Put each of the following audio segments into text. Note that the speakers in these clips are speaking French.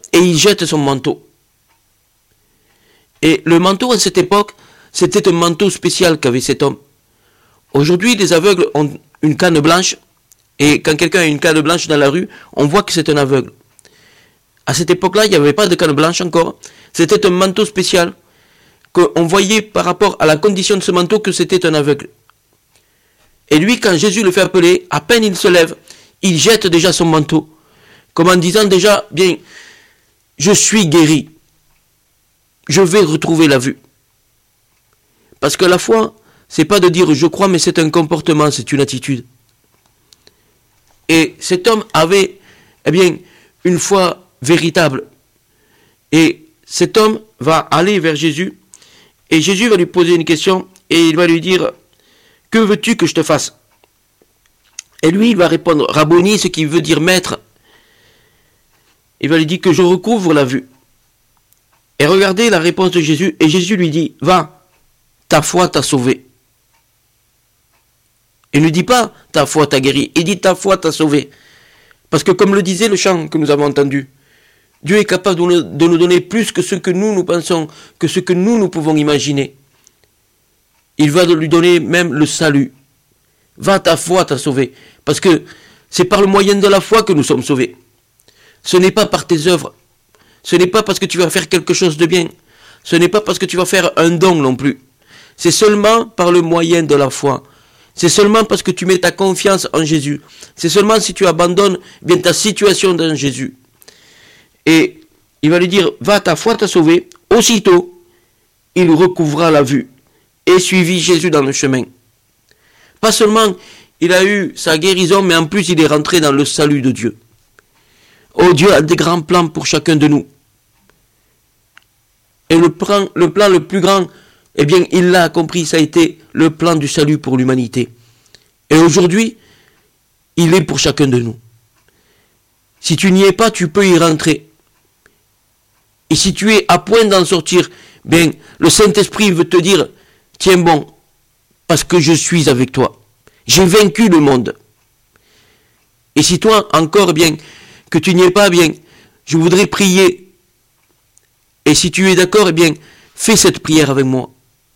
et il jette son manteau. Et le manteau à cette époque, c'était un manteau spécial qu'avait cet homme. Aujourd'hui, les aveugles ont une canne blanche, et quand quelqu'un a une canne blanche dans la rue, on voit que c'est un aveugle. À cette époque-là, il n'y avait pas de canne blanche encore. C'était un manteau spécial, qu'on voyait par rapport à la condition de ce manteau que c'était un aveugle. Et lui, quand Jésus le fait appeler, à peine il se lève, il jette déjà son manteau, comme en disant déjà, bien, je suis guéri, je vais retrouver la vue. Parce que la foi, c'est pas de dire je crois, mais c'est un comportement, c'est une attitude. Et cet homme avait, une foi véritable. Et cet homme va aller vers Jésus, et Jésus va lui poser une question, et il va lui dire, que veux-tu que je te fasse? Et lui, il va répondre, Rabboni, ce qui veut dire maître. Il va lui dire que je recouvre la vue. Et regardez la réponse de Jésus, et Jésus lui dit, va, ta foi t'a sauvé. Il ne dit pas, ta foi t'a guéri, il dit, ta foi t'a sauvé. Parce que comme le disait le chant que nous avons entendu, Dieu est capable de nous donner plus que ce que nous pensons, que ce que nous pouvons imaginer. Il va lui donner même le salut. Va, ta foi t'a sauvé. Parce que c'est par le moyen de la foi que nous sommes sauvés. Ce n'est pas par tes œuvres. Ce n'est pas parce que tu vas faire quelque chose de bien. Ce n'est pas parce que tu vas faire un don non plus. C'est seulement par le moyen de la foi. C'est seulement parce que tu mets ta confiance en Jésus. C'est seulement si tu abandonnes ta situation dans Jésus. Et il va lui dire, va, ta foi t'a sauvé. Aussitôt, il recouvra la vue et suivit Jésus dans le chemin. Pas seulement il a eu sa guérison, mais en plus il est rentré dans le salut de Dieu. Oh, Dieu a des grands plans pour chacun de nous. Et le plan le plus grand, il l'a accompli, ça a été le plan du salut pour l'humanité. Et aujourd'hui, il est pour chacun de nous. Si tu n'y es pas, tu peux y rentrer. Et si tu es à point d'en sortir, le Saint-Esprit veut te dire, tiens bon, parce que je suis avec toi. J'ai vaincu le monde. Et si toi, encore, que tu n'y es pas, je voudrais prier. Et si tu es d'accord, fais cette prière avec moi.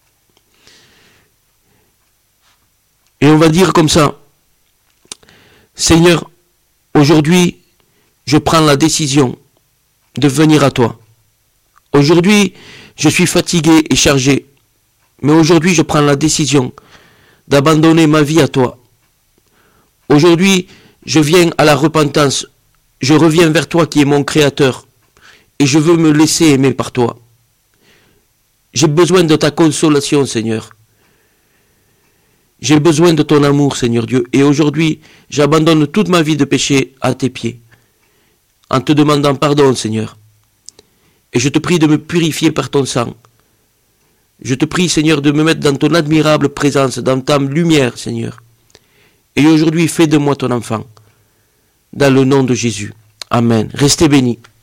Et on va dire comme ça, Seigneur, aujourd'hui, je prends la décision de venir à toi. Aujourd'hui, je suis fatigué et chargé, mais aujourd'hui, je prends la décision d'abandonner ma vie à toi. Aujourd'hui, je viens à la repentance, je reviens vers toi qui es mon Créateur, et je veux me laisser aimer par toi. J'ai besoin de ta consolation, Seigneur. J'ai besoin de ton amour, Seigneur Dieu, et aujourd'hui, j'abandonne toute ma vie de péché à tes pieds, en te demandant pardon, Seigneur. Et je te prie de me purifier par ton sang. Je te prie, Seigneur, de me mettre dans ton admirable présence, dans ta lumière, Seigneur. Et aujourd'hui, fais de moi ton enfant. Dans le nom de Jésus. Amen. Restez bénis.